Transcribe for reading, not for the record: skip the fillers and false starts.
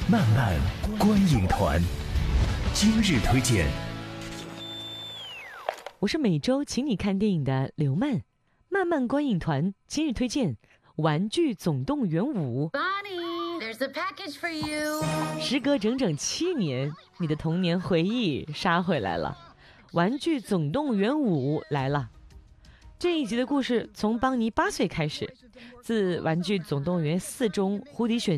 漫漫观影团，今日推荐。 我是每周请你看电影的刘漫，漫漫观影团今日推荐《玩具总动员5》。时隔整整7年，你的童年回忆杀回来了，《玩具总动员5》来了。这一集的故事从邦尼8岁开始，自《玩具总动员4》中胡迪选